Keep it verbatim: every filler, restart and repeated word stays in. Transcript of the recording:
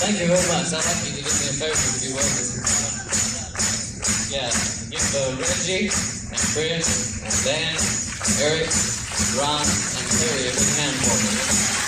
Thank you very much. I'd like you to do me a favor if you will. Yeah, give uh, Reggie and Chris and Dan, Eric, Ron, and Terry a big hand for me.